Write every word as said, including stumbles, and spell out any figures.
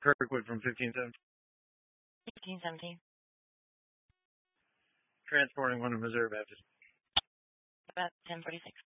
Kirkwood from fifteen seventeen. fifteen seventeen. Transporting one of Missouri Baptist. About ten forty-six.